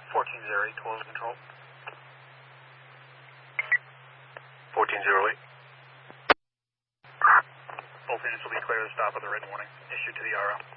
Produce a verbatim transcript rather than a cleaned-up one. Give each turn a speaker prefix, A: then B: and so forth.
A: fourteen zero eight, total control.
B: fourteen zero eight.
A: Both units will be clear to stop with a written warning issued to the R O.